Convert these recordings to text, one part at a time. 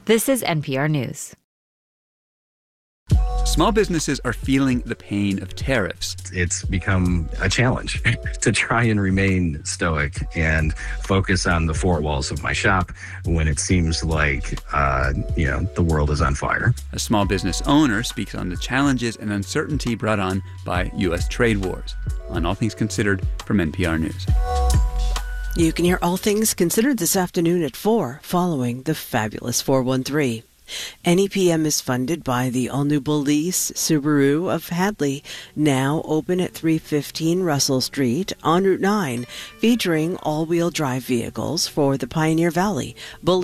This is NPR News. Small businesses are feeling the pain of tariffs. It's become a challenge to try and remain stoic and focus on the four walls of my shop when it seems like, the world is on fire. A small business owner speaks on the challenges and uncertainty brought on by U.S. trade wars. On All Things Considered from NPR News. You can hear All Things Considered this afternoon at 4 following the fabulous 413. NEPM is funded by the all-new Boleas Subaru of Hadley, now open at 315 Russell Street on Route 9, featuring all-wheel drive vehicles for the Pioneer Valley.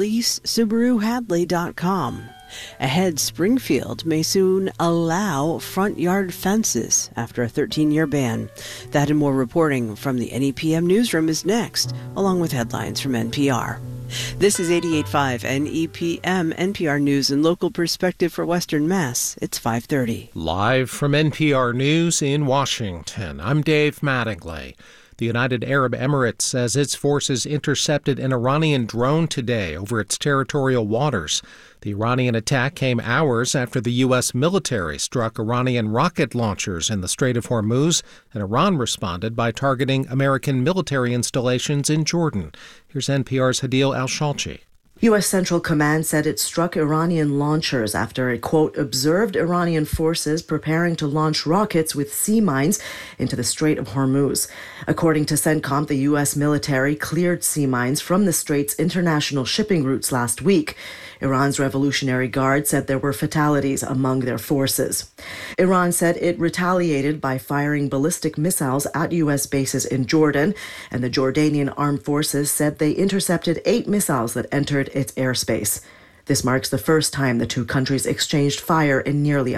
BoleasSubaruHadley.com. Ahead, Springfield may soon allow front yard fences after a 13-year ban. That and more reporting from the NEPM newsroom is next, along with headlines from NPR. This is 88.5 NEPM, NPR News and Local Perspective for Western Mass. It's 5:30. Live from NPR News in Washington, I'm Dave Mattingly. The United Arab Emirates says its forces intercepted an Iranian drone today over its territorial waters. The Iranian attack came hours after the U.S. military struck Iranian rocket launchers in the Strait of Hormuz, and Iran responded by targeting American military installations in Jordan. Here's NPR's Hadil Al-Shalchi. U.S. Central Command said it struck Iranian launchers after it, quote, observed Iranian forces preparing to launch rockets with sea mines into the Strait of Hormuz. According to CENTCOM, the U.S. military cleared sea mines from the Strait's international shipping routes last week. Iran's Revolutionary Guard said there were fatalities among their forces. Iran said it retaliated by firing ballistic missiles at U.S. bases in Jordan, and the Jordanian armed forces said they intercepted 8 missiles that entered its airspace. This marks the first time the two countries exchanged fire in nearly